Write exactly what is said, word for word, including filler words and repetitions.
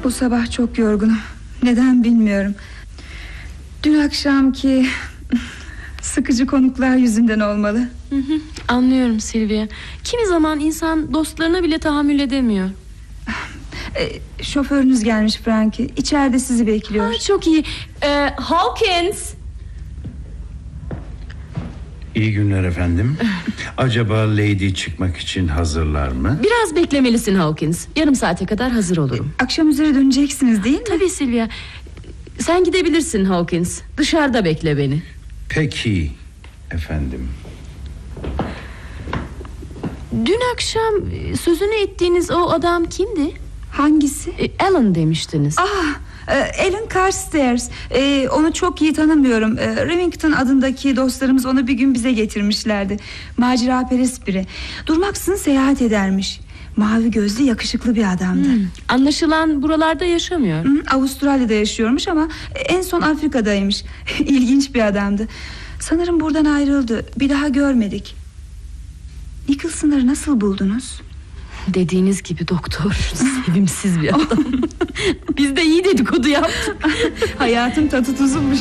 Bu sabah çok yorgunum. Neden bilmiyorum. Dün akşamki sıkıcı konuklar yüzünden olmalı. Hı hı, anlıyorum Sylvia. Kimi zaman insan dostlarına bile tahammül edemiyor. e, Şoförünüz gelmiş Frankie. İçeride sizi bekliyor. Ha, çok iyi. ee, Hawkins. İyi günler efendim. Acaba Lady çıkmak için hazırlar mı? Biraz beklemelisin Hawkins. Yarım saate kadar hazır olurum. Akşam üzere döneceksiniz değil mi? Tabii Sylvia. Sen gidebilirsin Hawkins. Dışarıda bekle beni. Peki efendim. Dün akşam sözünü ettiğiniz o adam kimdi? Hangisi? E, Alan demiştiniz. Ah, e, Alan Carstairs. e, Onu çok iyi tanımıyorum. e, Remington adındaki dostlarımız onu bir gün bize getirmişlerdi. Maceraperest biri. Durmaksızın seyahat edermiş. Mavi gözlü yakışıklı bir adamdı. Hmm, anlaşılan buralarda yaşamıyor. Hı, Avustralya'da yaşıyormuş ama en son Afrika'daymış. İlginç bir adamdı. Sanırım buradan ayrıldı. Bir daha görmedik. Nicholson'ları nasıl buldunuz? Dediğiniz gibi doktor. Sevimsiz bir adam. Biz de iyi dedikodu yaptık. Hayatın tadı tuzunmuş